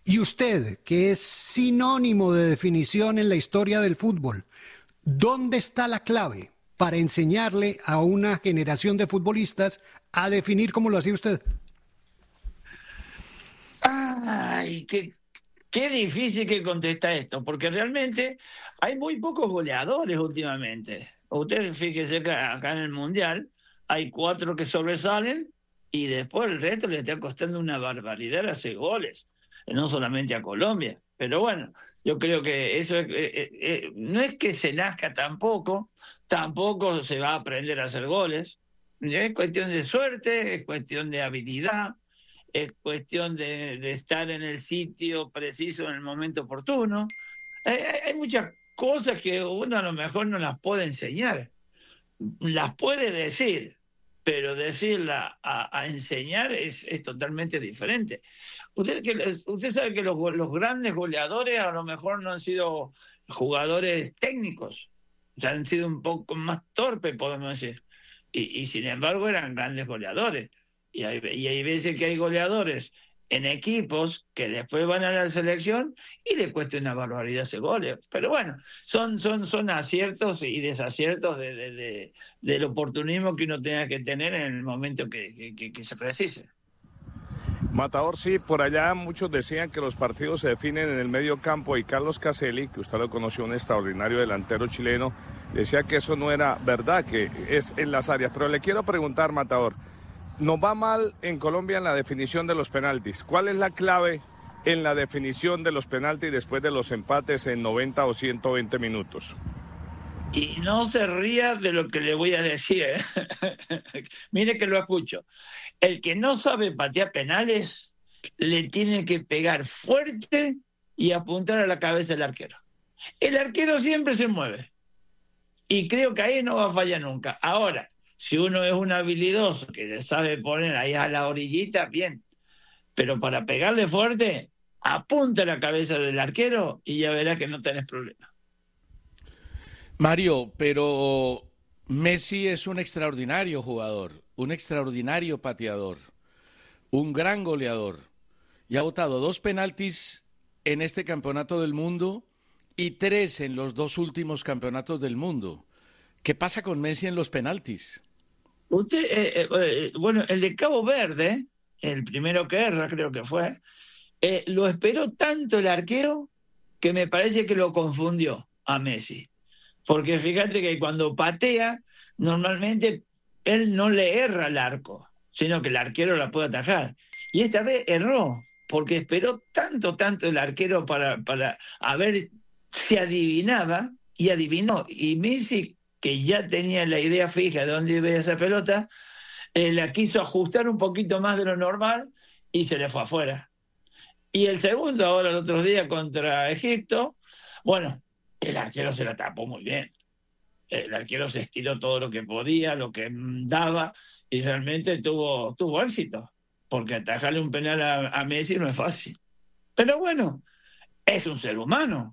Y usted, que es sinónimo de definición en la historia del fútbol, ¿dónde está la clave para enseñarle a una generación de futbolistas a definir como lo hacía usted? Ay, qué difícil que contestar esto, porque realmente hay muy pocos goleadores últimamente. Usted fíjese que acá en el Mundial hay 4 que sobresalen y después el resto le está costando una barbaridad hacer goles, no solamente a Colombia. Pero bueno, yo creo que eso no es que se nazca tampoco se va a aprender a hacer goles. Es cuestión de suerte, es cuestión de habilidad, es cuestión de estar en el sitio preciso en el momento oportuno. Hay muchas cosas que uno a lo mejor no las puede enseñar, las puede decir, pero decirla a enseñar es totalmente diferente. Usted sabe que los grandes goleadores a lo mejor no han sido jugadores técnicos, o sea, han sido un poco más torpes, podemos decir, y sin embargo eran grandes goleadores. Y hay veces que hay goleadores en equipos que después van a la selección y le cuesta una barbaridad ese goles. Pero bueno, son aciertos y desaciertos del oportunismo que uno tenga que tener en el momento que se precise. Matador, sí, por allá muchos decían que los partidos se definen en el medio campo y Carlos Caselli, que usted lo conoció, un extraordinario delantero chileno, decía que eso no era verdad, que es en las áreas. Pero le quiero preguntar, Matador, nos va mal en Colombia en la definición de los penaltis. ¿Cuál es la clave en la definición de los penaltis después de los empates en 90 o 120 minutos? Y no se ría de lo que le voy a decir. Mire que lo escucho. El que no sabe patear penales le tiene que pegar fuerte y apuntar a la cabeza del arquero. El arquero siempre se mueve. Y creo que ahí no va a fallar nunca. Ahora, si uno es un habilidoso que le sabe poner ahí a la orillita, bien. Pero para pegarle fuerte, apunta a la cabeza del arquero y ya verás que no tenés problema. Mario, pero Messi es un extraordinario jugador, un extraordinario pateador, un gran goleador. Y ha botado 2 penaltis en este campeonato del mundo y 3 en los 2 últimos campeonatos del mundo. ¿Qué pasa con Messi en los penaltis? Bueno, el de Cabo Verde, el primero que erra creo que fue, lo esperó tanto el arquero que me parece que lo confundió a Messi. Porque fíjate que cuando patea, normalmente él no le erra al arco, sino que el arquero la puede atajar. Y esta vez erró, porque esperó tanto el arquero para a ver si adivinaba, y adivinó. Y Messi, que ya tenía la idea fija de dónde iba esa pelota, la quiso ajustar un poquito más de lo normal y se le fue afuera. Y el segundo, ahora el otro día contra Egipto, bueno, el arquero se la tapó muy bien. El arquero se estiró todo lo que podía, lo que daba, y realmente tuvo éxito, porque atajarle un penal a Messi no es fácil. Pero bueno, es un ser humano.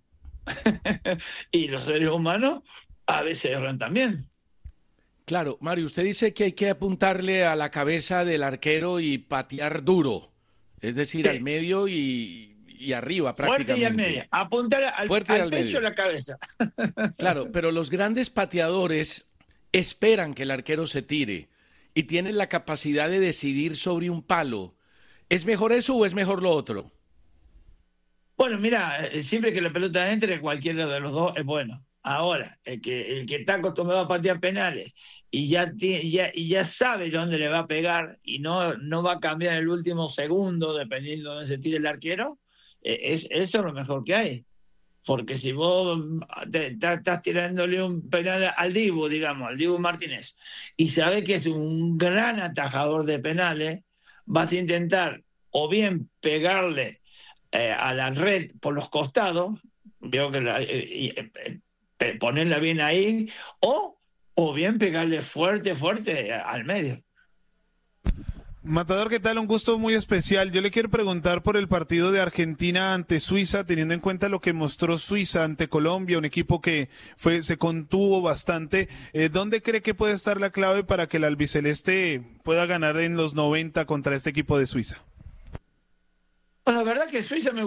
Y los seres humanos a veces erran también. Claro, Mario, usted dice que hay que apuntarle a la cabeza del arquero y patear duro, es decir, Sí. al medio y arriba prácticamente. Fuerte y al medio. Apuntar al pecho y la cabeza. Claro, pero los grandes pateadores esperan que el arquero se tire y tienen la capacidad de decidir sobre un palo. ¿Es mejor eso o es mejor lo otro? Bueno, mira, siempre que la pelota entre, cualquiera de los dos es bueno. Ahora, el que está acostumbrado a patear penales y ya sabe dónde le va a pegar y no va a cambiar en el último segundo, dependiendo de dónde se tire el arquero, eso es lo mejor que hay. Porque si vos estás tirándole un penal al Dibu, digamos, al Dibu Martínez, y sabes que es un gran atajador de penales, vas a intentar o bien pegarle a la red por los costados, veo que ponerla bien ahí, o bien pegarle fuerte al medio. Matador, ¿qué tal? Un gusto muy especial. Yo le quiero preguntar por el partido de Argentina ante Suiza, teniendo en cuenta lo que mostró Suiza ante Colombia, un equipo que se contuvo bastante. ¿Dónde cree que puede estar la clave para que el albiceleste pueda ganar en los 90 contra este equipo de Suiza? Bueno, la verdad que Suiza me